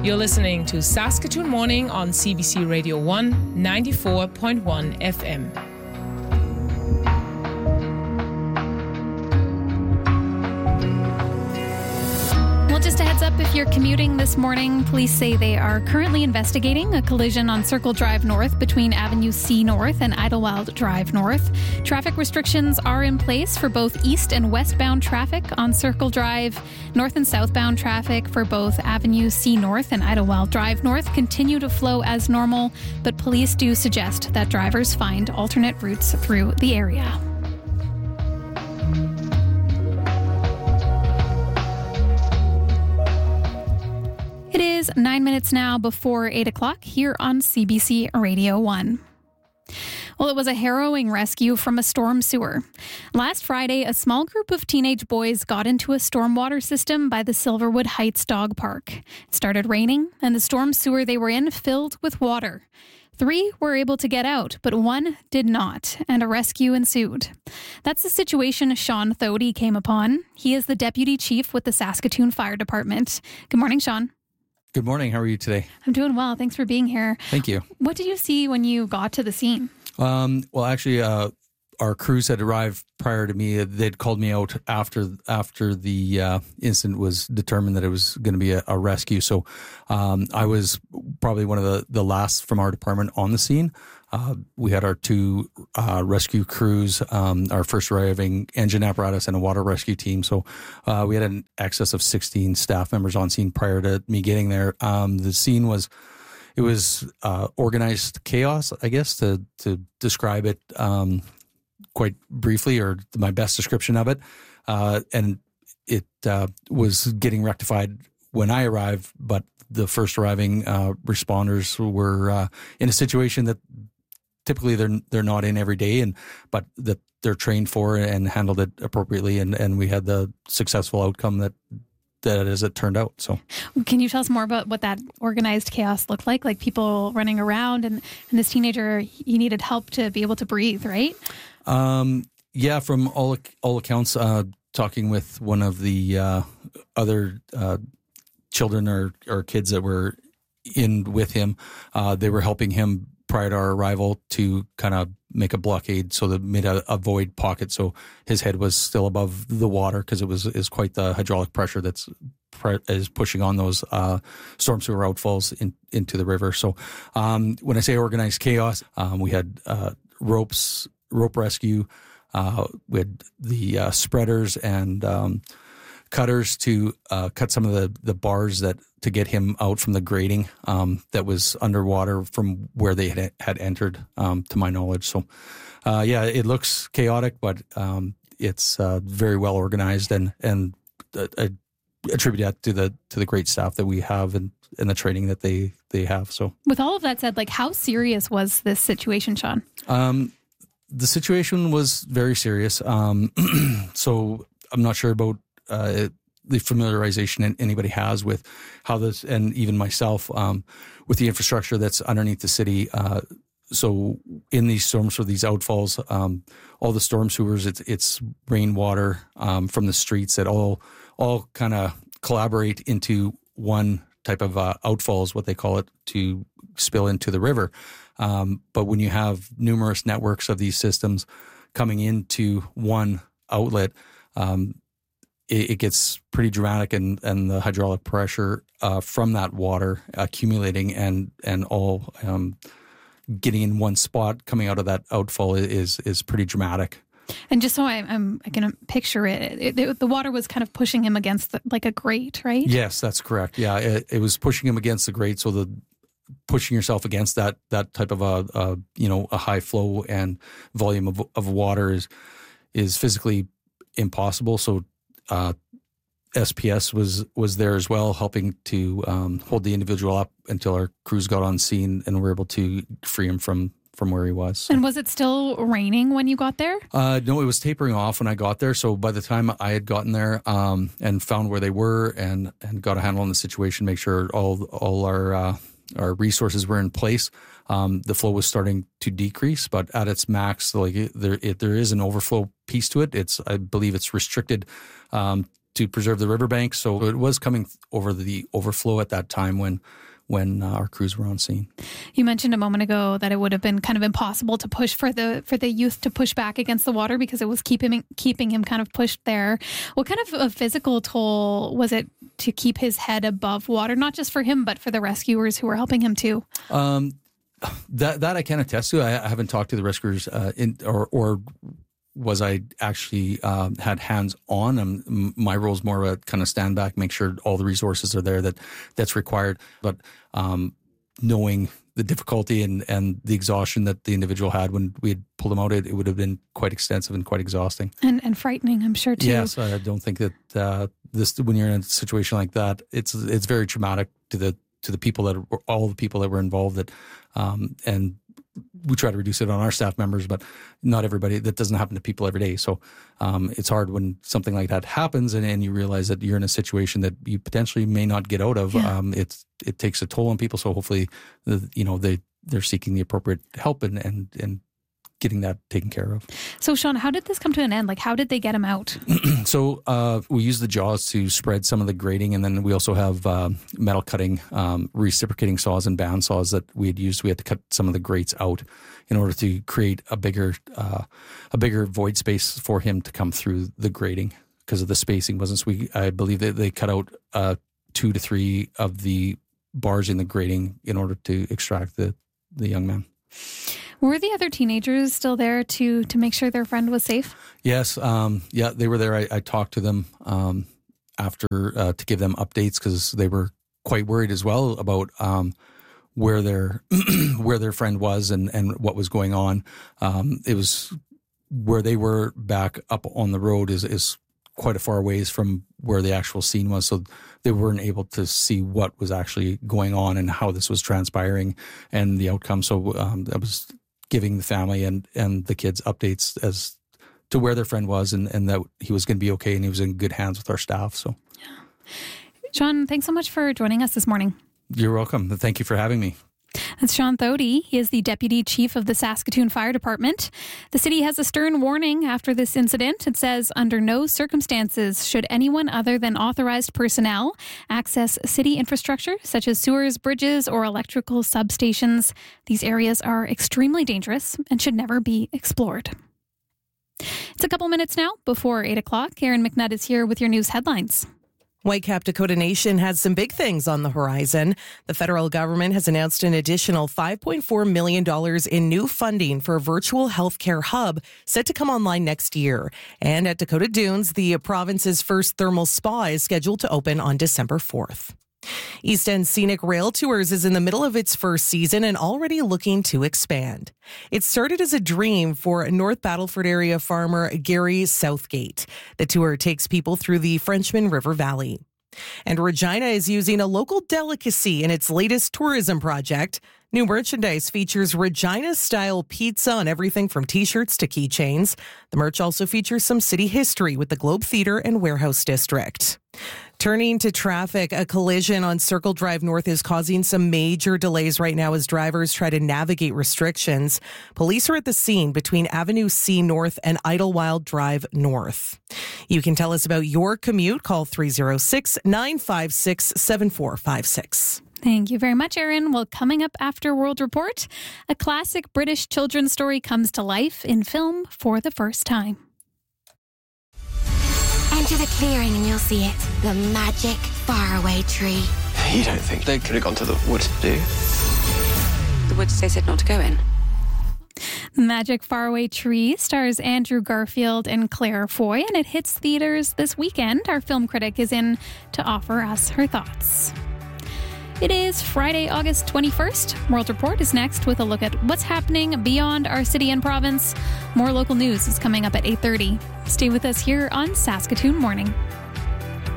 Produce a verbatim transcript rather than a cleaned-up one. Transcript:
You're listening to Saskatoon Morning on C B C Radio one, ninety-four point one F M. Just a heads up, if you're commuting this morning, police say they are currently investigating a collision on Circle Drive North between Avenue C North and Idlewild Drive North. Traffic restrictions are in place for both east and westbound traffic on Circle Drive. North and southbound traffic for both Avenue C North and Idlewild Drive North continue to flow as normal, but police do suggest that drivers find alternate routes through the area. It is nine minutes now before eight o'clock here on C B C Radio one. Well, it was a harrowing rescue from a storm sewer. Last Friday, a small group of teenage boys got into a stormwater system by the Silverwood Heights Dog Park. It started raining, and the storm sewer they were in filled with water. Three were able to get out, but one did not, and a rescue ensued. That's the situation Sean Thody came upon. He is the deputy chief with the Saskatoon Fire Department. Good morning, Sean. Good morning. How are you today? I'm doing well. Thanks for being here. Thank you. What did you see when you got to the scene? Um, well, actually, uh, our crews had arrived prior to me. They'd called me out after after the uh, incident was determined that it was going to be a, a rescue. So um, I was probably one of the, the last from our department on the scene. Uh, we had our two uh, rescue crews, um, our first arriving engine apparatus and a water rescue team. So uh, we had an excess of sixteen staff members on scene prior to me getting there. Um, the scene was, it was uh, organized chaos, I guess, to to describe it um, quite briefly, or my best description of it. Uh, and it uh, was getting rectified when I arrived, but the first arriving uh, responders were uh, in a situation that typically they're they're not in every day, and but that they're trained for and handled it appropriately, and, and we had the successful outcome that that as it turned out. So, can you tell us more about what that organized chaos looked like? Like people running around, and, and this teenager, he needed help to be able to breathe, right? Um, yeah, from all all accounts, uh, talking with one of the uh, other uh, children or or kids that were in with him, uh, they were helping him prior to our arrival to kind of make a blockade, so that made a, a void pocket, so his head was still above the water, because it was is quite the hydraulic pressure that's is pushing on those uh, storm sewer outfalls in, into the river. So um, when I say organized chaos, um, we had uh, ropes, rope rescue, uh, we had the uh, spreaders and um, cutters to uh, cut some of the, the bars that to get him out from the grating um, that was underwater from where they had, had entered, um, to my knowledge. So, uh, yeah, it looks chaotic, but um, it's uh, very well organized, and and uh, I attribute that to the to the great staff that we have and, and the training that they they have. So, with all of that said, like, how serious was this situation, Sean? Um, the situation was very serious. Um, so I'm not sure about Uh, the familiarization anybody has with how this, and even myself, um, with the infrastructure that's underneath the city. Uh, so in these storms, for these outfalls, um, all the storm sewers, it's, it's rainwater um, from the streets that all all kind of collaborate into one type of uh, outfall, is what they call it, to spill into the river. Um, but when you have numerous networks of these systems coming into one outlet, um, it, it gets pretty dramatic, and, and the hydraulic pressure uh, from that water accumulating and and all um, getting in one spot coming out of that outfall is is pretty dramatic. And just so I, I'm, I can picture it, it, it, the water was kind of pushing him against the, like a grate, right? Yes, that's correct. Yeah, it, it was pushing him against the grate. So the pushing yourself against that that type of a, a you know a high flow and volume of of water is is physically impossible. So uh, S P S was was there as well, helping to um, hold the individual up until our crews got on scene and were able to free him from. from where he was. So. And was it still raining when you got there? Uh, no, it was tapering off when I got there. So by the time I had gotten there um, and found where they were and, and got a handle on the situation, make sure all all our uh, our resources were in place, um, the flow was starting to decrease. But at its max, like it, there it, there is an overflow piece to it. It's I believe it's restricted um, to preserve the riverbank. So it was coming over the overflow at that time when when uh, our crews were on scene. You mentioned a moment ago that it would have been kind of impossible to push for the for the youth to push back against the water because it was keeping keeping him kind of pushed there. What kind of a physical toll was it to keep his head above water, not just for him, but for the rescuers who were helping him too? Um, that that I can attest to. I, I haven't talked to the rescuers uh, in, or or was I actually uh, had hands on. Um, my role is more of a kind of stand back, make sure all the resources are there that that's required. But um, knowing the difficulty and, and the exhaustion that the individual had when we had pulled him out, it, it would have been quite extensive and quite exhausting. And and frightening, I'm sure, too. Yes, I don't think that uh, this when you're in a situation like that, it's it's very traumatic to the to the people that were, all the people that were involved. That um, and we try to reduce it on our staff members, but not everybody. That doesn't happen to people every day. So um, it's hard when something like that happens and, and you realize that you're in a situation that you potentially may not get out of. Yeah. Um, it's it takes a toll on people. So hopefully, the, you know, they they're seeking the appropriate help and and and getting that taken care of. So Sean, how did this come to an end? Like, how did they get him out? so uh, we use the jaws to spread some of the grading, and then we also have uh, metal cutting, um, reciprocating saws and band saws that we had used. We had to cut some of the grates out in order to create a bigger, uh, a bigger void space for him to come through the grading because of the spacing wasn't. So we, I believe that they cut out uh, two to three of the bars in the grading in order to extract the the young man. Were the other teenagers still there to to make sure their friend was safe? Yes. Um, yeah, they were there. I, I talked to them um, after uh, to give them updates because they were quite worried as well about um, where their where their friend was and, and what was going on. Um, it was where they were back up on the road is, is quite a far ways from where the actual scene was. So they weren't able to see what was actually going on and how this was transpiring and the outcome. So um, that was giving the family and, and the kids updates as to where their friend was and, and that he was going to be okay and he was in good hands with our staff. So, yeah. Sean, thanks so much for joining us this morning. You're welcome. Thank you for having me. That's Sean Thody. He is the Deputy Chief of the Saskatoon Fire Department. The city has a stern warning after this incident. It says, under no circumstances should anyone other than authorized personnel access city infrastructure, such as sewers, bridges, or electrical substations. These areas are extremely dangerous and should never be explored. It's a couple minutes now before eight o'clock. Erin McNutt is here with your news headlines. Whitecap Dakota Nation has some big things on the horizon. The federal government has announced an additional five point four million dollars in new funding for a virtual healthcare hub set to come online next year. And at Dakota Dunes, the province's first thermal spa is scheduled to open on December fourth. East End Scenic Rail Tours is in the middle of its first season and already looking to expand. It started as a dream for North Battleford area farmer Gary Southgate. The tour takes people through the Frenchman River Valley. And Regina is using a local delicacy in its latest tourism project. New merchandise features Regina-style pizza on everything from T-shirts to keychains. The merch also features some city history with the Globe Theatre and Warehouse District. Turning to traffic, a collision on Circle Drive North is causing some major delays right now as drivers try to navigate restrictions. Police are at the scene between Avenue C North and Idlewild Drive North. You can tell us about your commute. Call three oh six, nine five six, seven four five six. Thank you very much, Erin. Well, coming up after World Report, a classic British children's story comes to life in film for the first time. Enter the clearing and you'll see it. The magic faraway tree. You don't think they could have gone to the woods, do you? The woods they said not to go in. Magic Faraway Tree stars Andrew Garfield and Claire Foy, and it hits theaters this weekend. Our film critic is in to offer us her thoughts. It is Friday, August twenty-first. World Report is next with a look at what's happening beyond our city and province. More local news is coming up at eight thirty. Stay with us here on Saskatoon Morning.